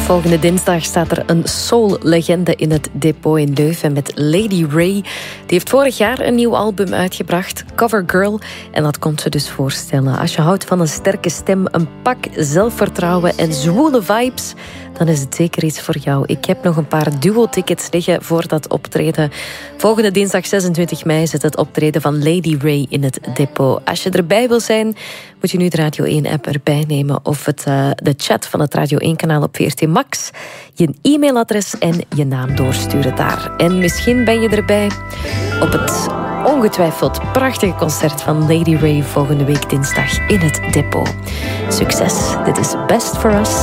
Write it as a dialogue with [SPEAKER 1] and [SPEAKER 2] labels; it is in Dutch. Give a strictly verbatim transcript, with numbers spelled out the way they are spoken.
[SPEAKER 1] Volgende dinsdag staat er een soul-legende in het depot in Leuven met Lady Ray. Die heeft vorig jaar een nieuw album uitgebracht, Cover Girl. En dat komt ze dus voorstellen. Als je houdt van een sterke stem, een pak zelfvertrouwen en zwoele vibes, dan is het zeker iets voor jou. Ik heb nog een paar duo-tickets liggen voor dat optreden. Volgende dinsdag zesentwintig mei zit het optreden van Lady Ray in het depot. Als je erbij wil zijn, moet je nu de Radio één-app erbij nemen of het, uh, de chat van het Radio één-kanaal op V R T Max, je e-mailadres en je naam doorsturen daar. En misschien ben je erbij op het ongetwijfeld prachtige concert van Lady Ray volgende week dinsdag in het depot. Succes, dit is Best For Us.